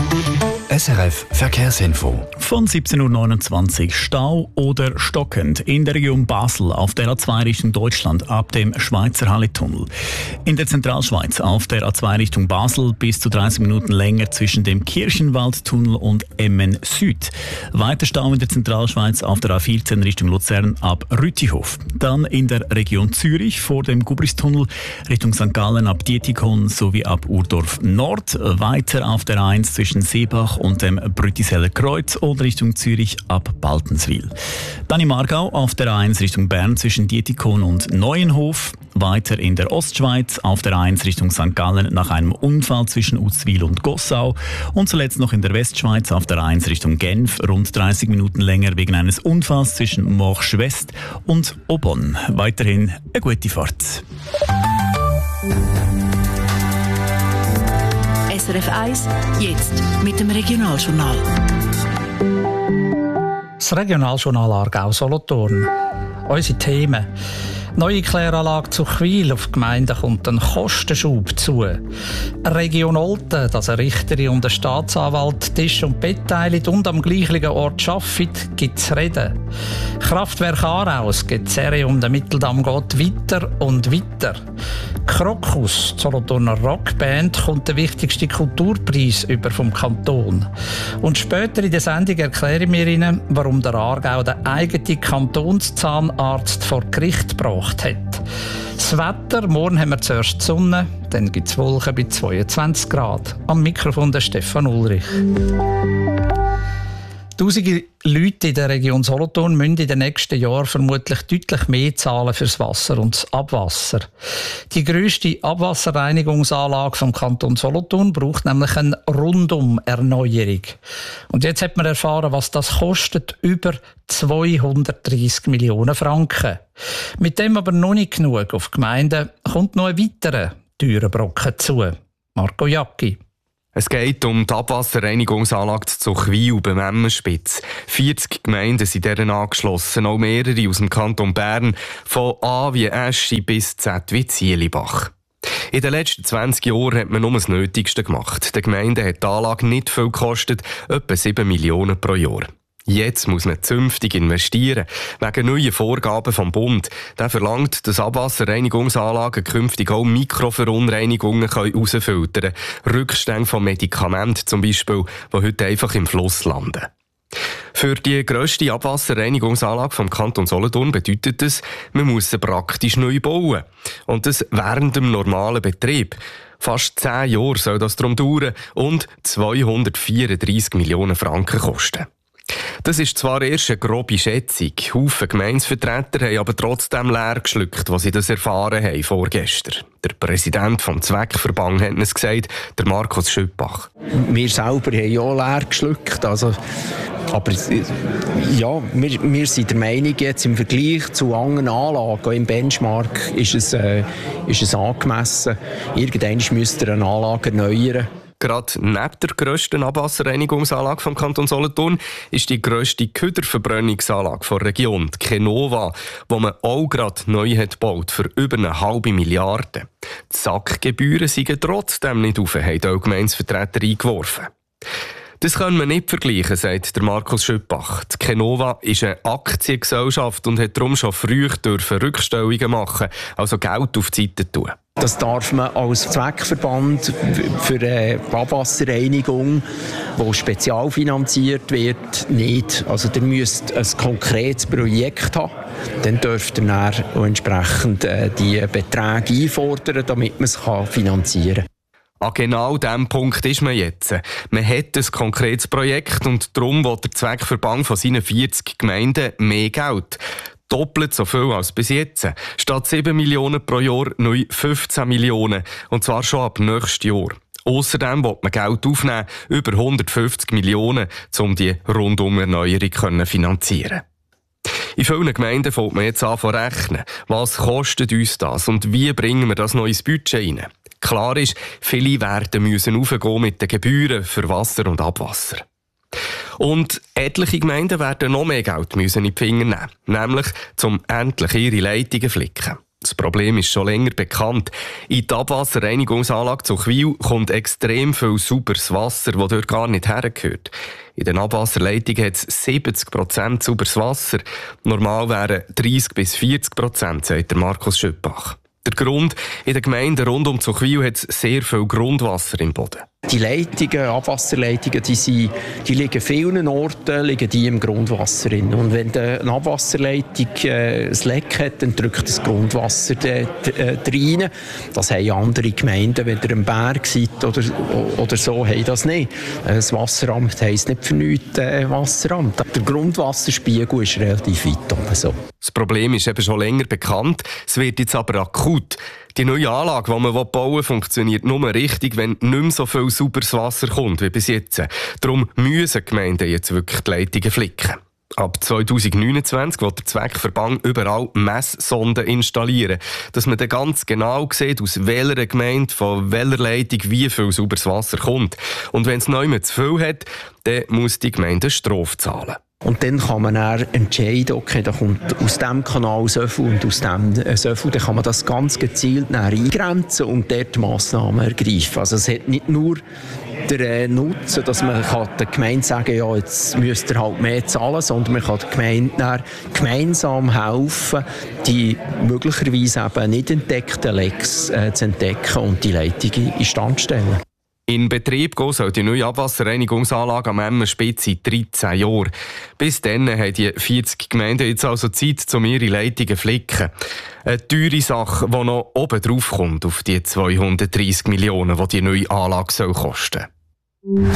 SRF Verkehrsinfo. Von 17.29 Uhr Stau oder stockend in der Region Basel auf der A2 Richtung Deutschland ab dem Schweizer Halletunnel. In der Zentralschweiz auf der A2 Richtung Basel bis zu 30 Minuten länger zwischen dem Kirchenwaldtunnel und Emmen Süd. Weiter Stau in der Zentralschweiz auf der A14 Richtung Luzern ab Rütihof. Dann in der Region Zürich vor dem Gubristunnel Richtung St. Gallen ab Dietikon sowie ab Urdorf Nord. Weiter auf der A1 zwischen Seebach und dem Brütiseller Kreuz und Richtung Zürich ab Baltenswil. Dann im Aargau auf der A1 Richtung Bern zwischen Dietikon und Neuenhof. Weiter in der Ostschweiz auf der A1 Richtung St. Gallen nach einem Unfall zwischen Uzwil und Gossau. Und zuletzt noch in der Westschweiz auf der A1 Richtung Genf rund 30 Minuten länger wegen eines Unfalls zwischen Morsch West und Aubonne. Weiterhin eine gute Fahrt. SRF 1, jetzt mit dem Regionaljournal. Das Regionaljournal Aargau-Solothurn. Unsere Themen. Neue Kläranlage zu Chwil auf die Gemeinde kommt ein Kostenschub zu. Region Olten, dass eine Richterin und ein Staatsanwalt Tisch und Bett teilen und am gleichen Ort arbeiten, gibt es Reden. Kraftwerk Aarau, das Gezerre um den Mitteldamm geht weiter und weiter. Krokus, die Solothurner Rockband, kommt der wichtigste Kulturpreis über vom Kanton. Und später in der Sendung erklären wir Ihnen, warum der Aargau den eigenen Kantonszahnarzt vor Gericht gebracht hat. Das Wetter, morgen haben wir zuerst die Sonne, dann gibt es Wolken bei 22 Grad. Am Mikrofon der Stefan Ulrich. Tausende Leute in der Region Solothurn müssen in den nächsten Jahren vermutlich deutlich mehr zahlen fürs Wasser und das Abwasser. Die grösste Abwasserreinigungsanlage vom Kanton Solothurn braucht nämlich eine Rundumerneuerung. Und jetzt hat man erfahren, was das kostet: über 230 Millionen Franken. Mit dem aber noch nicht genug. Auf die Gemeinden kommt noch ein weiterer teurer Brocken zu. Marco Jacki. Es geht um die Abwasserreinigungsanlage zu Chwil beim Emmenspitz. 40 Gemeinden sind deren angeschlossen, auch mehrere aus dem Kanton Bern, von A wie Eschi bis Z wie Zielibach. In den letzten 20 Jahren hat man nur das Nötigste gemacht. Den Gemeinden hat die Anlage nicht viel gekostet, etwa 7 Millionen pro Jahr. Jetzt muss man zünftig investieren, wegen neuen Vorgaben vom Bund. Der verlangt, dass Abwasserreinigungsanlagen künftig auch Mikroverunreinigungen herausfiltern können. Rückstände von Medikamenten zum Beispiel, die heute einfach im Fluss landen. Für die grösste Abwasserreinigungsanlage vom Kanton Solothurn bedeutet das, man muss sie praktisch neu bauen. Und das während dem normalen Betrieb. Fast 10 Jahre soll das darum dauern und 234 Millionen Franken kosten. Das ist zwar erst eine grobe Schätzung. Haufen Gemeindevertreter haben aber trotzdem leer geschluckt, was sie das erfahren haben vorgestern. Der Präsident vom Zweckverband hat es gesagt, der Markus Schüppach. Wir selber haben ja leer geschluckt. Aber ja, wir sind der Meinung, jetzt im Vergleich zu anderen Anlagen, auch im Benchmark, ist es angemessen. Irgendwann müsste eine Anlage erneuern. Gerade neben der grössten Abwasserreinigungsanlage vom Kanton Solothurn ist die grösste Köderverbrennungsanlage der Region, die Kenova, die man auch gerade neu hat gebaut für über 1,5 Milliarden. Die Sackgebühren sind trotzdem nicht auf, haben die Gemeindevertreter eingeworfen. Das können wir nicht vergleichen, sagt der Markus Schüppach. Die Kenova ist eine Aktiengesellschaft und hat darum schon früh Rückstellungen machen, also Geld auf die Seite tun. Das darf man als Zweckverband für die Abwasserreinigung, die spezialfinanziert wird, nicht. Also ihr müsst ein konkretes Projekt haben. Dann dürft ihr dann auch entsprechend die Beträge einfordern, damit man es finanzieren kann. An genau diesem Punkt ist man jetzt. Man hat ein konkretes Projekt und darum will der Zweckverband von seinen 40 Gemeinden mehr Geld. Doppelt so viel als bis jetzt. Statt 7 Millionen pro Jahr neu 15 Millionen. Und zwar schon ab nächstes Jahr. Außerdem will man Geld aufnehmen, über 150 Millionen, um die Rundumerneuerung zu finanzieren. In vielen Gemeinden fängt man jetzt an zu rechnen. Was kostet uns das und wie bringen wir das noch ins Budget rein? Klar ist, viele werden müssen raufgehen mit den Gebühren für Wasser und Abwasser. Und etliche Gemeinden werden noch mehr Geld müssen in die Finger nehmen, nämlich zum endlich ihre Leitungen flicken. Das Problem ist schon länger bekannt. In die Abwasserreinigungsanlage Zuchwil kommt extrem viel sauberes Wasser, das dort gar nicht hergehört. In den Abwasserleitungen hat es 70% sauberes Wasser. Normal wären 30-40%, sagt Markus Schüppach. Der Grund: in den Gemeinden rund um Zuchwil hat es sehr viel Grundwasser im Boden. Die Leitungen, Abwasserleitungen, die liegen vielen Orten im Grundwasser drin. Und wenn eine Abwasserleitung ein Leck hat, dann drückt das Grundwasser rein. Das haben andere Gemeinden, wenn ihr am Berg seid oder so, haben das nicht. Das Wasseramt heisst nicht für nichts Wasseramt. Der Grundwasserspiegel ist relativ weit oben. So. Das Problem ist eben schon länger bekannt, es wird jetzt aber akut. Die neue Anlage, die man bauen will, funktioniert nur richtig, wenn nicht mehr so viel sauberes Wasser kommt wie bis jetzt. Darum müssen die Gemeinden jetzt wirklich die Leitungen flicken. Ab 2029 will der Zweckverband überall Messsonden installieren, dass man dann ganz genau sieht, aus welcher Gemeinde, von welcher Leitung wie viel sauberes Wasser kommt. Und wenn es neu zu viel hat, dann muss die Gemeinde Strafe zahlen. Und dann kann man dann entscheiden, okay, da kommt aus diesem Kanal so viel und aus dem so viel. Dann kann man das ganz gezielt eingrenzen und dort Massnahmen ergreifen. Also es hat nicht nur den Nutzen, dass man der Gemeinde sagen kann, ja, jetzt müsst ihr halt mehr zahlen, sondern man kann der Gemeinde gemeinsam helfen, die möglicherweise eben nicht entdeckten Lecks zu entdecken und die Leitung instand zu stellen. In Betrieb gehen soll die neue Abwasserreinigungsanlage am Emmenspitz in 13 Jahren. Bis dann haben die 40 Gemeinden jetzt also Zeit, um ihre Leitungen zu flicken. Eine teure Sache, die noch oben drauf kommt auf die 230 Millionen, die neue Anlage kosten soll.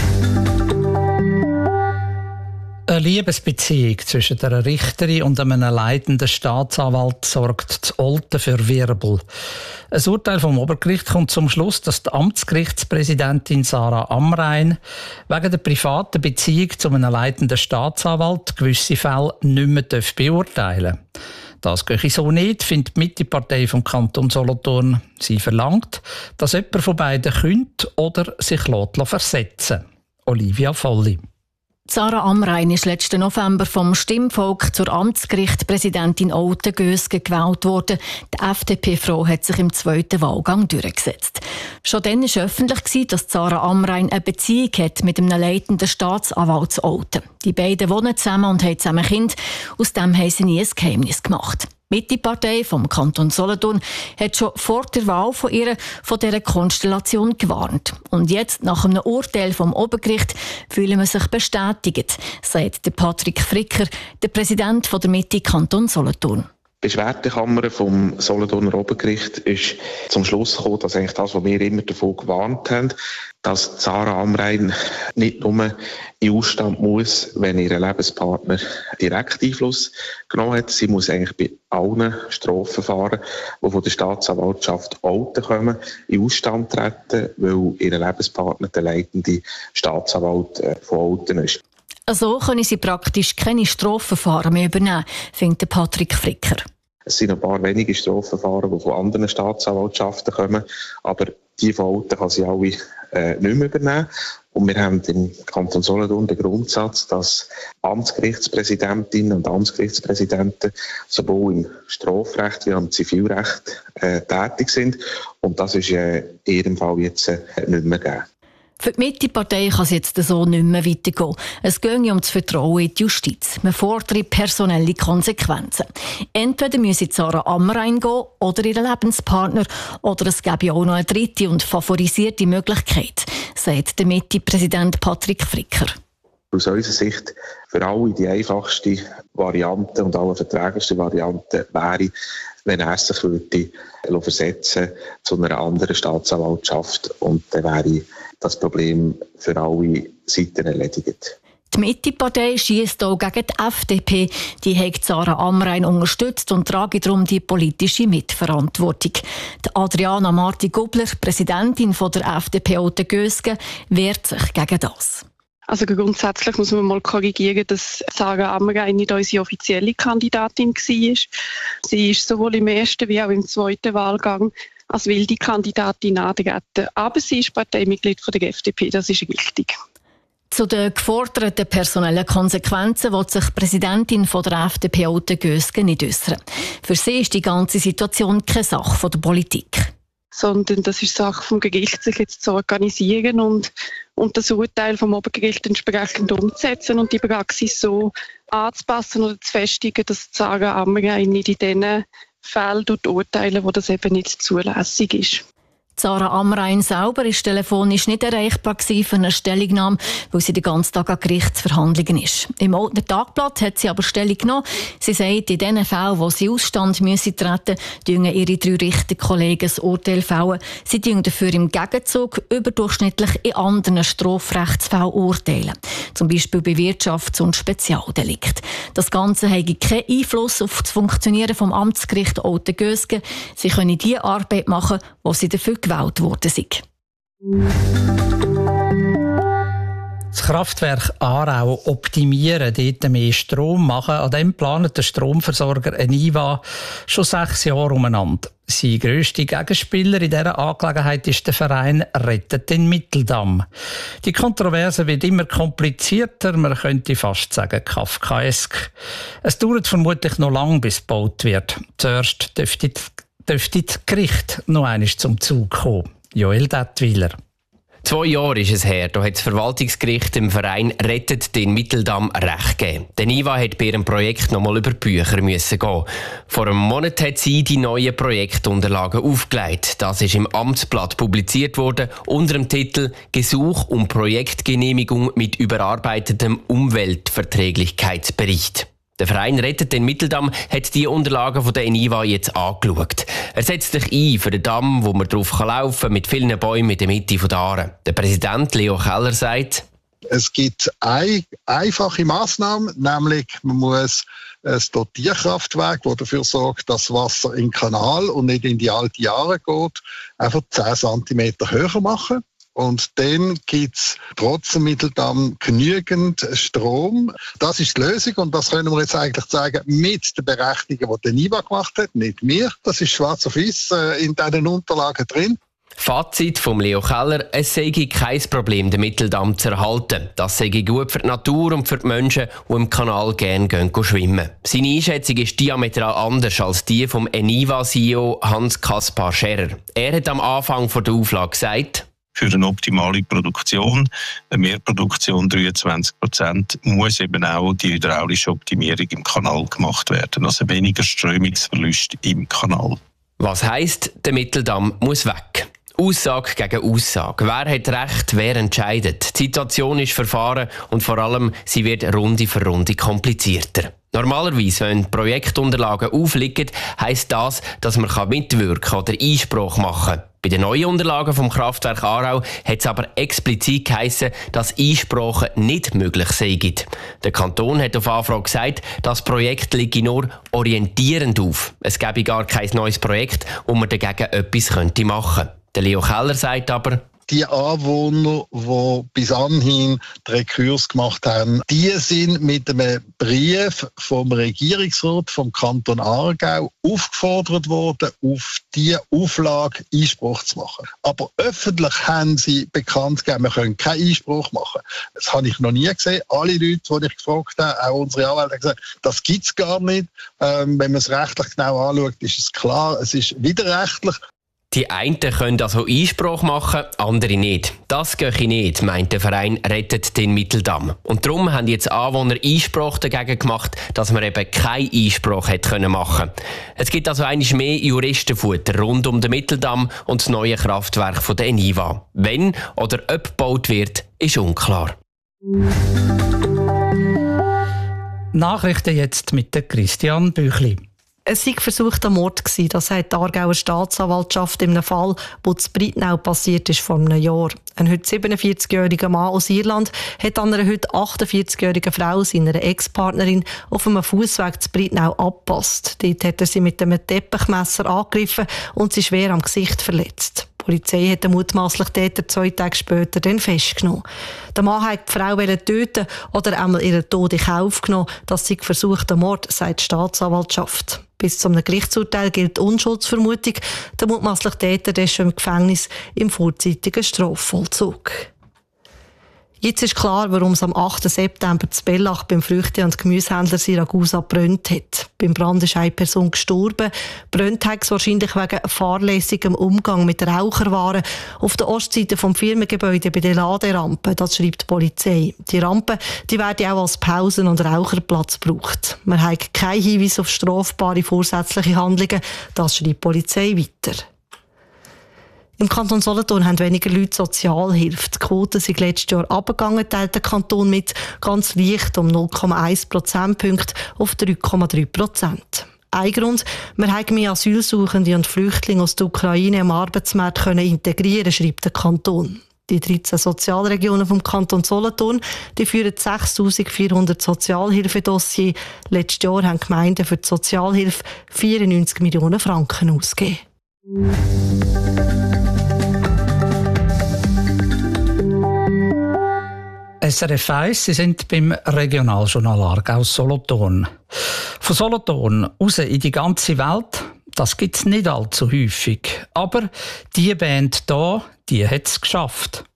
Eine Liebesbeziehung zwischen einer Richterin und einem leitenden Staatsanwalt sorgt zu Olten für Wirbel. Ein Urteil vom Obergericht kommt zum Schluss, dass die Amtsgerichtspräsidentin Sarah Amrein wegen der privaten Beziehung zu einem leitenden Staatsanwalt gewisse Fälle nicht mehr beurteilen darf. Das gehe so nicht, findet die Mitte-Partei vom Kanton Solothurn. Sie verlangt, dass jemand von beiden könnte oder sich versetzen lässt. Olivia Volli. Sarah Amrein ist letzten November vom Stimmvolk zur Amtsgerichtspräsidentin Olten-Gösgen gewählt worden. Die FDP-Frau hat sich im zweiten Wahlgang durchgesetzt. Schon dann war öffentlich, dass Sarah Amrein eine Beziehung hat mit einem leitenden Staatsanwalt zu Olten. Die beiden wohnen zusammen und haben zusammen Kinder. Aus dem haben sie nie ein Geheimnis gemacht. Die Mitte-Partei vom Kanton Solothurn hat schon vor der Wahl von dieser Konstellation gewarnt. Und jetzt, nach einem Urteil vom Obergericht, fühlen wir sich bestätigt, sagt der Patrick Fricker, der Präsident der Mitte Kanton Solothurn. Die Beschwerdekammer vom Solothurner Obergericht ist zum Schluss gekommen, dass eigentlich das, was wir immer davon gewarnt haben, dass Sarah Amrein nicht nur in Ausstand muss, wenn ihr Lebenspartner direkt Einfluss genommen hat. Sie muss eigentlich bei allen Strafverfahren, die von der Staatsanwaltschaft Olten kommen, in Ausstand treten, weil ihr Lebenspartner der leitende Staatsanwalt von Olten ist. So können sie praktisch keine Strafverfahren mehr übernehmen, findet Patrick Fricker. Es sind ein paar wenige Strafverfahren, die von anderen Staatsanwaltschaften kommen, aber die von Olten kann sie alle nicht mehr übernehmen. Und wir haben im Kanton Solothurn den Grundsatz, dass Amtsgerichtspräsidentinnen und Amtsgerichtspräsidenten sowohl im Strafrecht wie auch im Zivilrecht tätig sind. Und das ist in ihrem Fall jetzt nicht mehr gegeben. Für die Mitte-Partei kann es jetzt so nicht mehr weitergehen. Es gehe um das Vertrauen in die Justiz. Man fordere personelle Konsequenzen. Entweder müsse Sarah Amrein gehen oder ihren Lebenspartner, oder es gäbe auch noch eine dritte und favorisierte Möglichkeit, sagt der Mitte-Präsident Patrick Fricker. Aus unserer Sicht für alle die einfachste Variante und allerverträglichste Variante wäre, wenn er sich versetzen zu einer anderen Staatsanwaltschaft, und dann wäre das Problem für alle Seiten erledigt. Die Mitte-Partei schiesst auch gegen die FDP. Die hat Sarah Amrein unterstützt und trage darum die politische Mitverantwortung. Die Adriana Marti-Gubler, Präsidentin der FDP Olten-Gösgen, wehrt sich gegen das. Also grundsätzlich muss man mal korrigieren, dass Sarah Amrein nicht unsere offizielle Kandidatin war. Sie ist sowohl im ersten wie auch im zweiten Wahlgang als wilde Kandidatin angetreten. Aber sie ist Parteimitglied der FDP, das ist richtig. Zu den geforderten personellen Konsequenzen will sich die Präsidentin von der FDP Ute Gösgen nicht äußern. Für sie ist die ganze Situation keine Sache der Politik. Sondern das ist Sache vom Gericht, sich jetzt zu organisieren und das Urteil vom Obergericht entsprechend umzusetzen und die Praxis so anzupassen oder zu festigen, dass Sarah Amrein nicht in diesen Fällen urteilen, wo das eben nicht zulässig ist. Sarah Amrein selber ist telefonisch nicht erreichbar für eine Stellungnahme, weil sie den ganzen Tag an Gerichtsverhandlungen ist. Im Alten Tagblatt hat sie aber Stellung genommen. Sie sagt, in den Fällen, wo sie Ausstand treten müssen, tun ihre 3 Richterkollegen das Urteil fällen. Sie tun dafür im Gegenzug überdurchschnittlich in anderen Strafrechtsfällen urteilen. Zum Beispiel bei Wirtschafts- und Spezialdelikten. Das Ganze habe keinen Einfluss auf das Funktionieren vom Amtsgericht Ute Gösgen. Sie können die Arbeit machen, die sie dafür gewählt worden sind. Das Kraftwerk Aarau optimieren, dort mehr Strom machen, an dem planet der Stromversorger Eniva schon 6 Jahre umeinander. Sein grösster Gegenspieler in dieser Angelegenheit ist der Verein «Rettet den Mitteldamm». Die Kontroverse wird immer komplizierter, man könnte fast sagen kafkaesk. Es dauert vermutlich noch lange, bis gebaut wird. Zuerst dürfte das Gericht noch einmal zum Zug kommen. Joel Dettwiler. 2 Jahre ist es her, da hat das Verwaltungsgericht dem Verein «Rettet den Mitteldamm» Recht gegeben. Der Niva hat bei ihrem Projekt noch mal über die Bücher müssen gehen. Vor einem Monat hat sie die neuen Projektunterlagen aufgelegt. Das ist im Amtsblatt publiziert worden unter dem Titel «Gesuch um Projektgenehmigung mit überarbeitetem Umweltverträglichkeitsbericht». Der Verein «Rettet den Mitteldamm» hat die Unterlagen von der Eniva jetzt angeschaut. Er setzt sich ein für den Damm, wo man drauf laufen kann, mit vielen Bäumen in der Mitte der Aare. Der Präsident Leo Keller sagt: Es gibt eine einfache Massnahme, nämlich man muss ein Dotierkraftwerk, das dafür sorgt, dass Wasser in den Kanal und nicht in die alte Aare geht, einfach 10 cm höher machen. Und dann gibt es trotz dem Mitteldamm genügend Strom. Das ist die Lösung und das können wir jetzt eigentlich sagen mit den Berechnungen, die der NIVA gemacht hat, nicht wir. Das ist schwarz auf weiß in diesen Unterlagen drin. Fazit von Leo Keller: Es sei kein Problem, den Mitteldamm zu erhalten. Das sei gut für die Natur und für die Menschen, die im Kanal gerne schwimmen. Seine Einschätzung ist diametral anders als die vom Eniva-CEO Hans-Kaspar Scherer. Er hat am Anfang der Auflage gesagt: Für eine optimale Produktion, eine Mehrproduktion 23%, muss eben auch die hydraulische Optimierung im Kanal gemacht werden. Also weniger Strömungsverlust im Kanal. Was heisst, der Mitteldamm muss weg? Aussage gegen Aussage. Wer hat Recht, wer entscheidet? Die Situation ist verfahren und vor allem, sie wird Runde für Runde komplizierter. Normalerweise, wenn Projektunterlagen aufliegen, heisst das, dass man mitwirken oder Einspruch machen kann. Bei den neuen Unterlagen vom Kraftwerk Aarau hat es aber explizit geheissen, dass Einsprachen nicht möglich seien. Der Kanton hat auf Anfrage gesagt, das Projekt liege nur orientierend auf. Es gäbe gar kein neues Projekt, wo man dagegen etwas machen könnte. Der Leo Keller sagt aber: Die Anwohner, die bis anhin die Rekurs gemacht haben, die sind mit einem Brief vom Regierungsrat vom Kanton Aargau aufgefordert worden, auf diese Auflage Einspruch zu machen. Aber öffentlich haben sie bekannt gegeben, wir können keinen Einspruch machen. Das habe ich noch nie gesehen. Alle Leute, die ich gefragt habe, auch unsere Anwälte, haben gesagt, das gibt es gar nicht. Wenn man es rechtlich genau anschaut, ist es klar, es ist widerrechtlich. Die einen können also Einspruch machen, andere nicht. Das gehe nicht, meint der Verein «Rettet den Mitteldamm». Und darum haben jetzt Anwohner Einspruch dagegen gemacht, dass man eben keinen Einspruch machen konnte. Es gibt also einmal mehr Juristenfutter rund um den Mitteldamm und das neue Kraftwerk von der Eniva. Wenn oder ob gebaut wird, ist unklar. Nachrichten jetzt mit der Christian Büchli. Es sei versuchter Mord gewesen, das sagt die Aargauer Staatsanwaltschaft in einem Fall, wo in Breitnau passiert ist vor einem Jahr. Ein heute 47-jähriger Mann aus Irland hat an einer heute 48-jährigen Frau, seiner Ex-Partnerin, auf einem Fußweg in Breitnau abgepasst. Dort hat er sie mit einem Teppichmesser angegriffen und sie schwer am Gesicht verletzt. Die Polizei hat den mutmaßlichen Täter 2 Tage später dann festgenommen. Der Mann hat die Frau töten oder einmal ihren Tod in Kauf genommen. Das sei versuchter Mord, sagt die Staatsanwaltschaft. Bis zum Gerichtsurteil gilt die Unschuldsvermutung. Der mutmaßliche Täter ist schon im Gefängnis im vorzeitigen Strafvollzug. Jetzt ist klar, warum es am 8. September zu Bellach beim Früchte- und Gemüsehändler Siragusa gebrannt hat. Beim Brand ist eine Person gestorben. Brennt hat es wahrscheinlich wegen fahrlässigem Umgang mit Raucherwaren auf der Ostseite vom Firmengebäude bei der Laderampe. Das schreibt die Polizei. Die Rampe die werden auch als Pausen- und Raucherplatz gebraucht. Man hat keinen Hinweis auf strafbare vorsätzliche Handlungen. Das schreibt die Polizei weiter. Im Kanton Solothurn haben weniger Leute Sozialhilfe. Die Quote sind letztes Jahr runtergegangen, teilt der Kanton mit, ganz leicht um 0,1 Prozentpunkte auf 3,3%. Ein Grund, wir haben mehr Asylsuchende und Flüchtlinge aus der Ukraine am Arbeitsmarkt integrieren, schreibt der Kanton. Die 13 Sozialregionen vom Kanton Solothurn die führen 6'400 Sozialhilfedossiers. Letztes Jahr haben Gemeinden für die Sozialhilfe 94 Millionen Franken ausgegeben. SRF 1, Sie sind beim Regionaljournal Aargau Solothurn. Von Solothurn raus in die ganze Welt, das gibt es nicht allzu häufig. Aber die Band hier, die hat es geschafft.